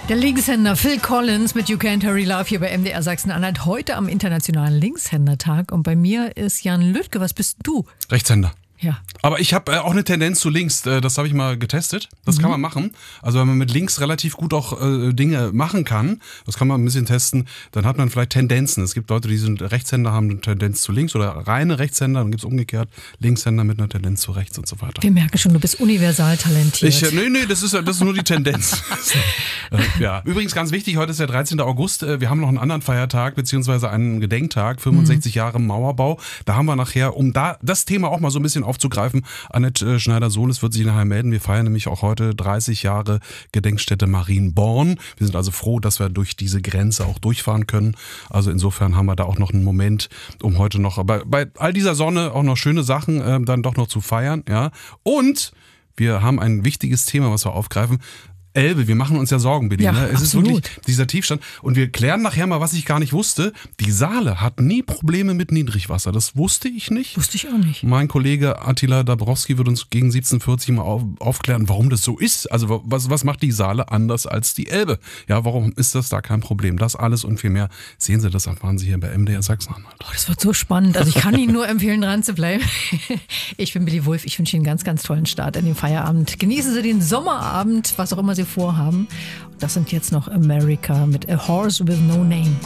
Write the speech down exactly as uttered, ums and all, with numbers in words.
Der Linkshänder Phil Collins mit You Can't Hurry Love hier bei M D R Sachsen-Anhalt. Heute am Internationalen Linkshändertag. Und bei mir ist Jan Lüttke. Was bist du? Rechtshänder. Ja. Aber ich habe äh, auch eine Tendenz zu links, äh, das habe ich mal getestet. Das mhm. kann man machen. Also wenn man mit links relativ gut auch äh, Dinge machen kann, das kann man ein bisschen testen, dann hat man vielleicht Tendenzen. Es gibt Leute, die sind Rechtshänder, haben eine Tendenz zu links oder reine Rechtshänder, dann gibt es umgekehrt Linkshänder mit einer Tendenz zu rechts und so weiter. Wir merken schon, du bist universal talentiert. Ich, äh, nee, nee, das ist, das ist nur die Tendenz. äh, ja. Übrigens ganz wichtig, heute ist der dreizehnten August, äh, wir haben noch einen anderen Feiertag, beziehungsweise einen Gedenktag, fünfundsechzig mhm. Jahre Mauerbau. Da haben wir nachher, um da das Thema auch mal so ein bisschen aufzugreifen, Annette Schneider-Sohles wird sich nachher melden. Wir feiern nämlich auch heute dreißig Jahre Gedenkstätte Marienborn. Wir sind also froh, dass wir durch diese Grenze auch durchfahren können. Also insofern haben wir da auch noch einen Moment, um heute noch bei, bei all dieser Sonne auch noch schöne Sachen äh, dann doch noch zu feiern. Ja. Und wir haben ein wichtiges Thema, was wir aufgreifen. Elbe, wir machen uns ja Sorgen, Billy. Ja, ne? Es absolut. ist wirklich dieser Tiefstand. Und wir klären nachher mal, was ich gar nicht wusste. Die Saale hat nie Probleme mit Niedrigwasser. Das wusste ich nicht. Wusste ich auch nicht. Mein Kollege Attila Dabrowski wird uns gegen siebzehn Uhr vierzig mal auf, aufklären, warum das so ist. Also was, was macht die Saale anders als die Elbe? Ja, warum ist das da kein Problem? Das alles und viel mehr sehen Sie, das erfahren Sie hier bei M D R Sachsen-Anhalt. Oh, das wird so spannend. Also ich kann Ihnen nur empfehlen, dran zu bleiben. Ich bin Billy Wulff. Ich wünsche Ihnen einen ganz, ganz tollen Start in den Feierabend. Genießen Sie den Sommerabend, was auch immer Sie vorhaben. Das sind jetzt noch America mit A Horse with No Name.